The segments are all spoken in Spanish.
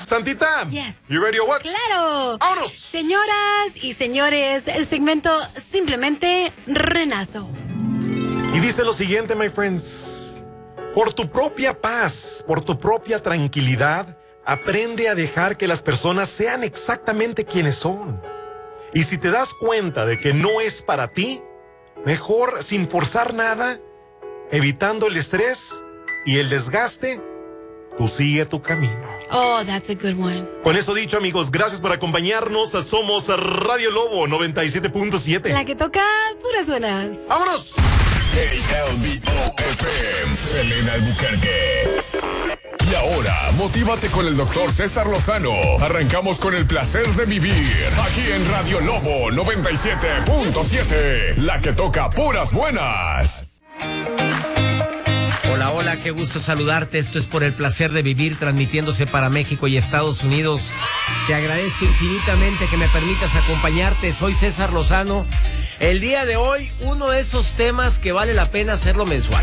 Santita, Yes. you ready or what? ¡Claro! ¡Vámonos! Señoras y señores, el segmento Simplemente Renazo. Y dice lo siguiente, my friends. Por tu propia paz, por tu propia tranquilidad, aprende a dejar que las personas sean exactamente quienes son. Y si te das cuenta de que no es para ti, mejor sin forzar nada, evitando el estrés y el desgaste, tú sigue tu camino. Oh, that's a good one. Con eso dicho, amigos, gracias por acompañarnos. Somos Radio Lobo 97.7. La que toca puras buenas. ¡Vámonos! KLBO-FM, Elena Albuquerque. Y ahora, motívate con el doctor César Lozano. Arrancamos con el placer de vivir. Aquí en Radio Lobo 97.7. La que toca puras buenas. Hola, hola, qué gusto saludarte. Esto es por el placer de vivir, transmitiéndose para México y Estados Unidos. Te agradezco infinitamente que me permitas acompañarte. Soy César Lozano. El día de hoy, uno de esos temas que vale la pena hacerlo mensual.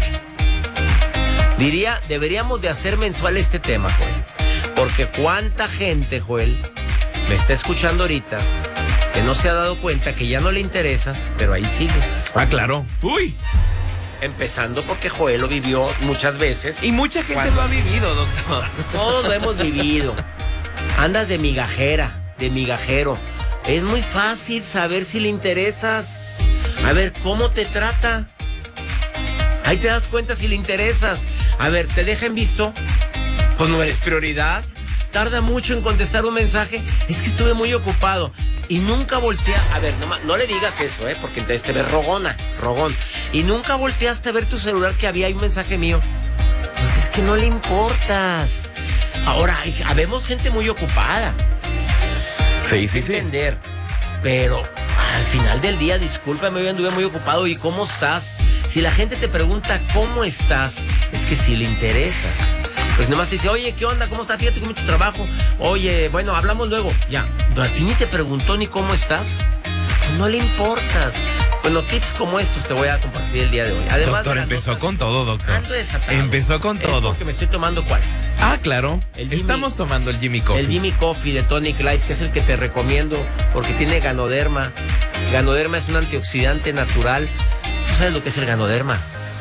Diría, deberíamos de hacer mensual este tema, Joel. Porque cuánta gente, Joel, me está escuchando ahorita, que no se ha dado cuenta que ya no le interesas, pero ahí sigues. Ah, claro. Uy. Empezando porque Joel lo vivió muchas veces. Y mucha gente lo ha vivido, doctor. Todos lo hemos vivido. Andas de migajera, de migajero. Es muy fácil saber si le interesas. A ver, ¿cómo te trata? Ahí te das cuenta si le interesas. A ver, ¿te deja en visto? Pues no eres prioridad. Tarda mucho en contestar un mensaje. Es que estuve muy ocupado. Y nunca voltea. A ver, no le digas eso, porque entonces te ves rogón. Y nunca volteaste a ver tu celular que había ahí un mensaje mío. Pues es que no le importas. Ahora, habemos gente muy ocupada. Sí. Entender. Pero al final del día, discúlpame, hoy anduve muy ocupado. ¿Y cómo estás? Si la gente te pregunta cómo estás, es que si le interesas. Pues nomás te dice, oye, ¿qué onda? ¿Cómo estás? Fíjate que mucho trabajo. Oye, bueno, hablamos luego. Ya, pero a ti ni te preguntó ni cómo estás. No le importas. Bueno, tips como estos te voy a compartir el día de hoy. Además, Doctor, empezó con todo, doctor. Ando desatado. Empezó con Es todo. porque me estoy tomando ¿cuál? Ah, claro. Estamos tomando el Jimmy Coffee. El Jimmy Coffee de Tonic Life, que es el que te recomiendo porque tiene ganoderma. Ganoderma es un antioxidante natural. ¿Tú sabes lo que es el ganoderma?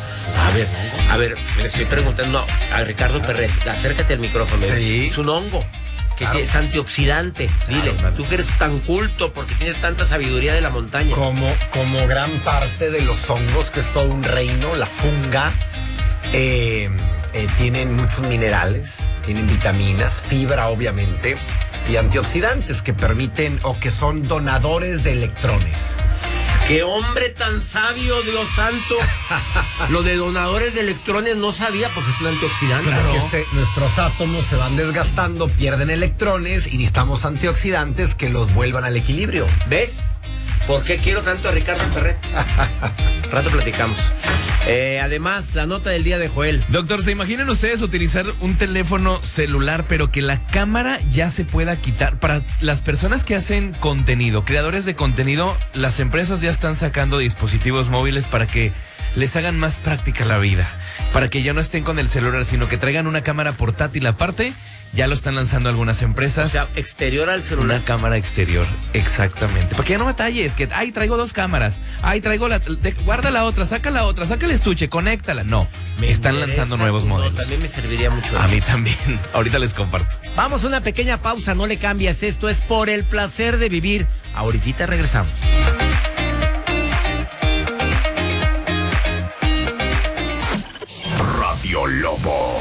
A ver, me estoy preguntando a Ricardo Perret. Acércate al micrófono. Sí. Es un hongo que es antioxidante. Dile, Claro. tú que eres tan culto porque tienes tanta sabiduría de la montaña. Como gran parte de los hongos, que es todo un reino, la funga, tienen muchos minerales, tienen vitaminas, fibra obviamente, y antioxidantes que permiten o que son donadores de electrones. ¡Qué hombre tan sabio, Dios santo! Lo de donadores de electrones no sabía, pues es un antioxidante. Claro. Es que nuestros átomos se van desgastando, pierden electrones y necesitamos antioxidantes que los vuelvan al equilibrio. ¿Ves? ¿Por qué quiero tanto a Ricardo Perret? Rato platicamos. Además, la nota del día de Joel. Doctor, ¿se imaginan ustedes utilizar un teléfono celular, pero que la cámara ya se pueda quitar? Para las personas que hacen contenido, creadores de contenido, las empresas ya están sacando dispositivos móviles para que les hagan más práctica la vida. Para que ya no estén con el celular, sino que traigan una cámara portátil aparte. Ya lo están lanzando algunas empresas. O sea, exterior al celular. Una cámara exterior, exactamente. Para que ya no batalles, que, traigo dos cámaras. Traigo guarda la otra, saca el estuche, conéctala. No, están lanzando nuevos modelos. También me serviría mucho A eso. mí también. Ahorita les comparto. Vamos a una pequeña pausa, no le cambies. Esto es por el placer de vivir. Ahorita regresamos. Radio Lobo